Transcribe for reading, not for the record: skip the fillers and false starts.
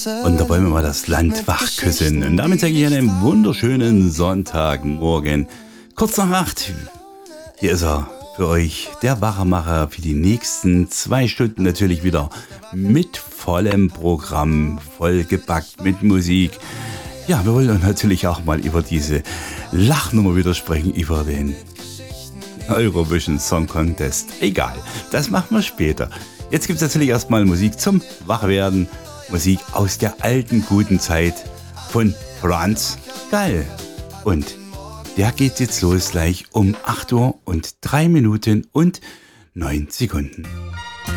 Und da wollen wir mal das Land wach küssen. Und damit sage ich einen wunderschönen Sonntagmorgen. Kurz nach 8. Hier ist er für euch, der Wachmacher für die nächsten 2 Stunden. Natürlich wieder mit vollem Programm, vollgepackt mit Musik. Ja, wir wollen natürlich auch mal über diese Lachnummer wieder sprechen, über den Eurovision Song Contest. Egal, das machen wir später. Jetzt gibt es natürlich erstmal Musik zum Wachwerden. Musik aus der alten guten Zeit von Franz Gall. Und der geht jetzt los gleich um 8 Uhr und 3 Minuten und 9 Sekunden.